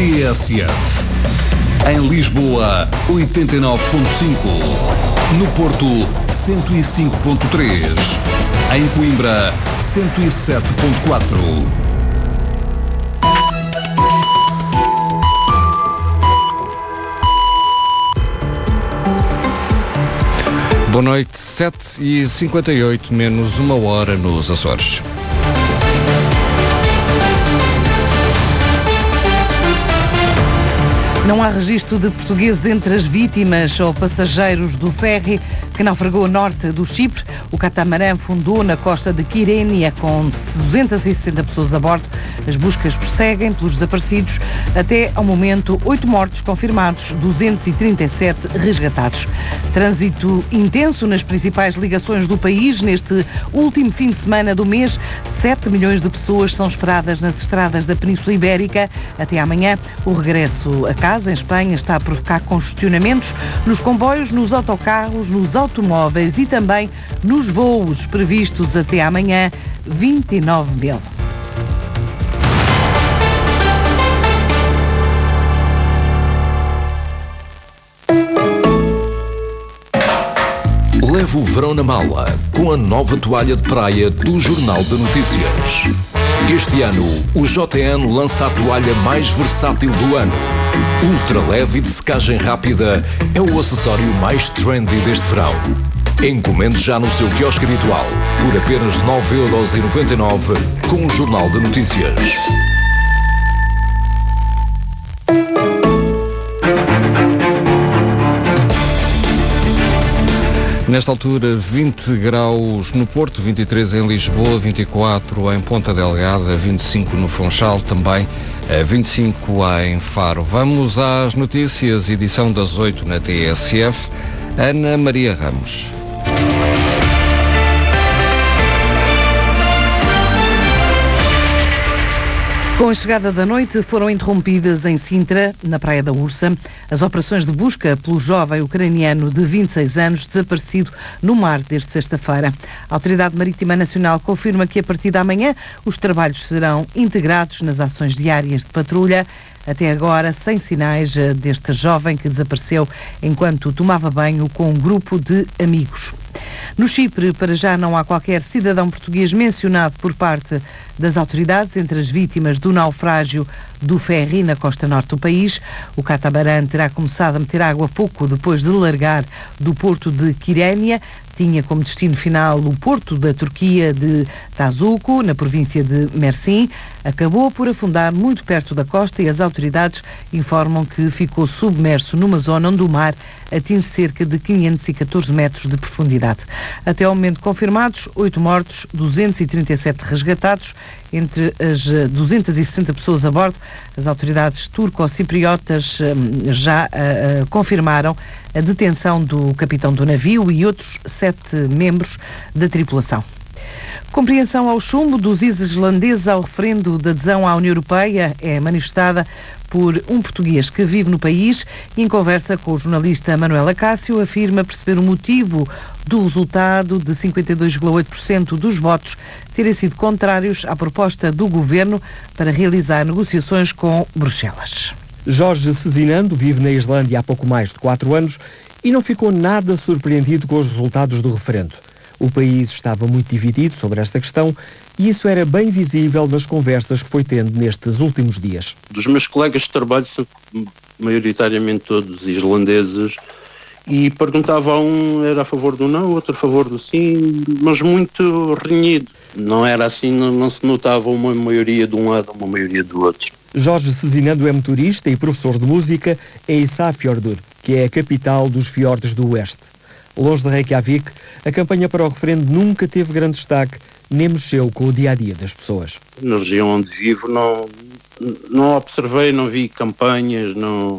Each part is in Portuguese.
TSF. Em Lisboa, 89.5. No Porto, 105.3. Em Coimbra, 107.4. Boa noite, 7h58, menos uma hora nos Açores. Não há registro de portugueses entre as vítimas ou passageiros do ferry que naufragou a norte do Chipre. O catamarã fundou na costa de Quirênia com 270 pessoas a bordo. As buscas prosseguem pelos desaparecidos. Até ao momento, 8 mortos confirmados, 237 resgatados. Trânsito intenso nas principais ligações do país. Neste último fim de semana do mês, 7 milhões de pessoas são esperadas nas estradas da Península Ibérica. Até amanhã, o regresso a casa em Espanha está a provocar congestionamentos nos comboios, nos autocarros, nos automóveis e também nos voos previstos até amanhã, 29 mil. Leve o verão na mala com a nova toalha de praia do Jornal de Notícias. Este ano, o JN lança a toalha mais versátil do ano. Ultra leve e de secagem rápida é o acessório mais trendy deste verão. Encomende já no seu quiosque habitual por apenas 9,99€ com o Jornal de Notícias. Nesta altura, 20 graus no Porto, 23 em Lisboa, 24 em Ponta Delgada, 25 no Funchal, também 25 em Faro. Vamos às notícias, edição das 8 na TSF. Ana Maria Ramos. Com a chegada da noite, foram interrompidas em Sintra, na Praia da Ursa, as operações de busca pelo jovem ucraniano de 26 anos desaparecido no mar desde sexta-feira. A Autoridade Marítima Nacional confirma que a partir da manhã os trabalhos serão integrados nas ações diárias de patrulha. Até agora, sem sinais deste jovem que desapareceu enquanto tomava banho com um grupo de amigos. No Chipre, para já não há qualquer cidadão português mencionado por parte das autoridades entre as vítimas do naufrágio do ferry na costa norte do país. O catamarã terá começado a meter água pouco depois de largar do porto de Quirênia. Tinha como destino final o porto da Turquia de Tazuco, na província de Mersin. Acabou por afundar muito perto da costa e as autoridades informam que ficou submerso numa zona onde o mar atinge cerca de 514 metros de profundidade. Até ao momento confirmados, 8 mortos, 237 resgatados, entre as 260 pessoas a bordo. As autoridades turco-cipriotas já confirmaram a detenção do capitão do navio e outros 7 membros da tripulação. Compreensão ao chumbo dos islandeses ao referendo de adesão à União Europeia é manifestada por um português que vive no país e, em conversa com o jornalista Manuel Acácio, afirma perceber o motivo do resultado de 52,8% dos votos terem sido contrários à proposta do governo para realizar negociações com Bruxelas. Jorge Cezinando vive na Islândia há pouco mais de 4 anos e não ficou nada surpreendido com os resultados do referendo. O país estava muito dividido sobre esta questão e isso era bem visível nas conversas que foi tendo nestes últimos dias. Dos meus colegas de trabalho são maioritariamente todos islandeses e perguntava a um era a favor do não, outro a favor do sim, mas muito renhido. Não era assim, não se notava uma maioria de um lado, uma maioria do outro. Jorge Cezinando é motorista e professor de música em Ísafjörður, que é a capital dos fiordes do Oeste. Longe de Reykjavik, a campanha para o referendo nunca teve grande destaque, nem mexeu com o dia-a-dia das pessoas. Na região onde vivo não observei, não vi campanhas,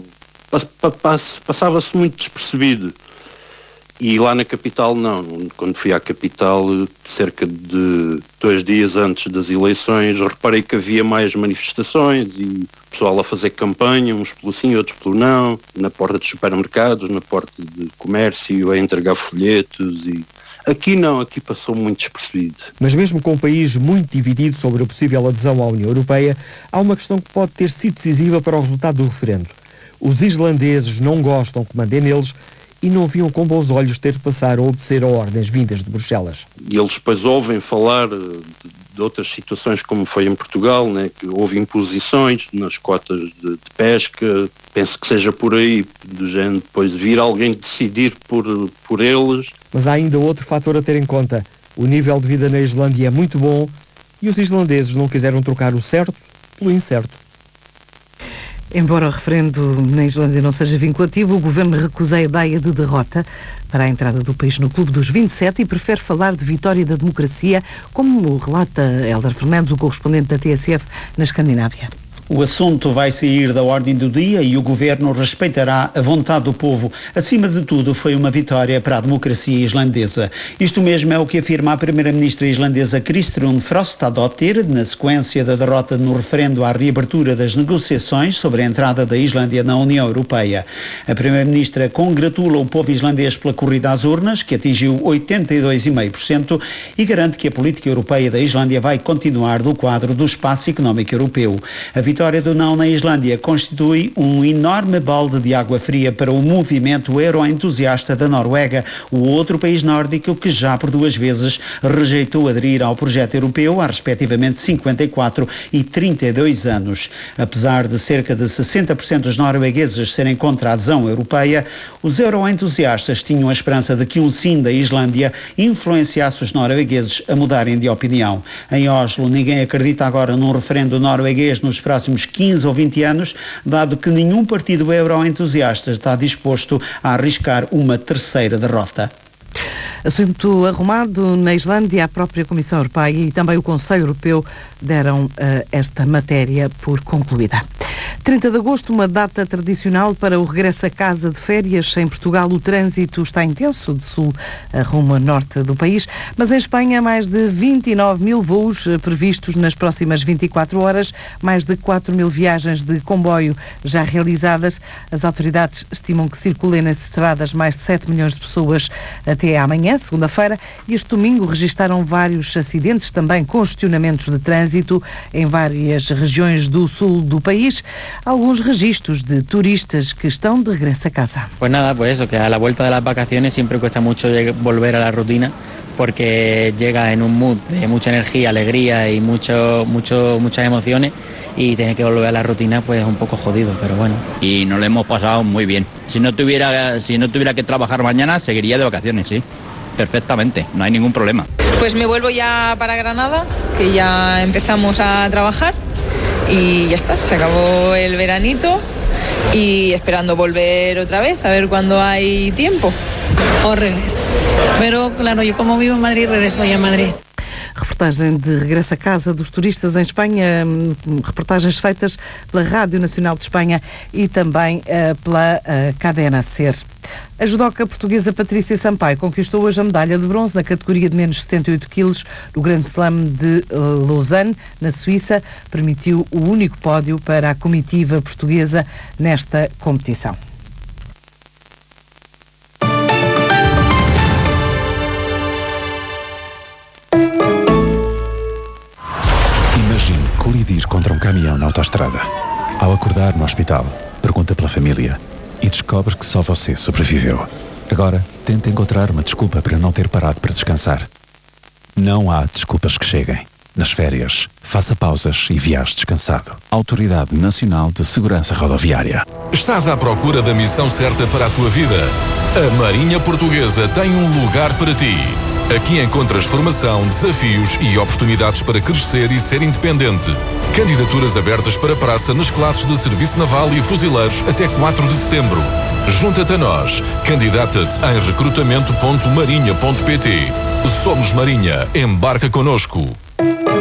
passava-se muito despercebido. E lá na capital não. Quando fui à capital, cerca de 2 dias antes das eleições, reparei que havia mais manifestações e pessoal a fazer campanha, uns pelo sim, outros pelo não, na porta dos supermercados, na porta de comércio, a entregar folhetos e Aqui não, aqui passou muito despercebido. Mas mesmo com o país muito dividido sobre a possível adesão à União Europeia, há uma questão que pode ter sido decisiva para o resultado do referendo. Os islandeses não gostam que mandem neles e não viam com bons olhos ter de passar a obedecer a ordens vindas de Bruxelas. E eles depois ouvem falar de outras situações como foi em Portugal, né, que houve imposições nas cotas de pesca, penso que seja por aí, do género, depois vir alguém decidir por eles. Mas há ainda outro fator a ter em conta. O nível de vida na Islândia é muito bom e os islandeses não quiseram trocar o certo pelo incerto. Embora o referendo na Islândia não seja vinculativo, o governo recusa a ideia de derrota para a entrada do país no Clube dos 27 e prefere falar de vitória da democracia, como relata Hélder Fernandes, o correspondente da TSF na Escandinávia. O assunto vai sair da ordem do dia e o governo respeitará a vontade do povo. Acima de tudo, foi uma vitória para a democracia islandesa. Isto mesmo é o que afirma a primeira-ministra islandesa Kristrún Frostadóttir, na sequência da derrota no referendo à reabertura das negociações sobre a entrada da Islândia na União Europeia. A primeira-ministra congratula o povo islandês pela corrida às urnas, que atingiu 82,5%, e garante que a política europeia da Islândia vai continuar no quadro do espaço económico europeu. A vitória do não na Islândia constitui um enorme balde de água fria para o movimento euroentusiasta da Noruega, o outro país nórdico que já por 2 vezes rejeitou aderir ao projeto europeu há respectivamente 54 e 32 anos. Apesar de cerca de 60% dos noruegueses serem contra a adesão europeia, os euroentusiastas tinham a esperança de que um sim da Islândia influenciasse os noruegueses a mudarem de opinião. Em Oslo, ninguém acredita agora num referendo norueguês nos próximos 15 ou 20 anos, dado que nenhum partido euroentusiasta está disposto a arriscar uma terceira derrota. Assunto arrumado na Islândia, a própria Comissão Europeia e também o Conselho Europeu deram esta matéria por concluída. 30 de agosto, uma data tradicional para o regresso a casa de férias. Em Portugal, o trânsito está intenso, de sul a rumo a norte do país, mas em Espanha, mais de 29 mil voos previstos nas próximas 24 horas, mais de 4 mil viagens de comboio já realizadas. As autoridades estimam que circulem nas estradas mais de 7 milhões de pessoas até amanhã, segunda-feira, e este domingo registaram vários acidentes, também congestionamentos de trânsito em várias regiões do sul do país. Alguns registros de turistas que estão de regresso a casa. Pues nada, pues eso, que a la vuelta de las vacaciones siempre cuesta mucho volver a la rutina, porque llega en un mood de mucha energía, alegría y muchas emociones, y tener que volver a la rutina pues es un poco jodido, pero bueno. Y nos lo hemos pasado muy bien. Si no tuviera que trabajar mañana, seguiría de vacaciones, sí. Perfectamente, no hay ningún problema. Pues me vuelvo ya para Granada, que ya empezamos a trabajar y ya está, se acabó el veranito y esperando volver otra vez, a ver cuándo hay tiempo. O regreso. Pero claro, yo como vivo en Madrid, regreso ya a Madrid. Reportagem de regresso a casa dos turistas em Espanha, reportagens feitas pela Rádio Nacional de Espanha e também pela Cadena SER. A judoca portuguesa Patrícia Sampaio conquistou hoje a medalha de bronze na categoria de menos 78 quilos no Grande Slam de Lausanne, na Suíça. Permitiu o único pódio para a comitiva portuguesa nesta competição. Imagine colidir contra um caminhão na autoestrada. Ao acordar no hospital, pergunta pela família e descobre que só você sobreviveu. Agora, tenta encontrar uma desculpa para não ter parado para descansar. Não há desculpas que cheguem. Nas férias, faça pausas e viaje descansado. Autoridade Nacional de Segurança Rodoviária. Estás à procura da missão certa para a tua vida? A Marinha Portuguesa tem um lugar para ti. Aqui encontras formação, desafios e oportunidades para crescer e ser independente. Candidaturas abertas para praça nas classes de Serviço Naval e Fuzileiros até 4 de setembro. Junta-te a nós. Candidata-te em recrutamento.marinha.pt. Somos Marinha. Embarca connosco.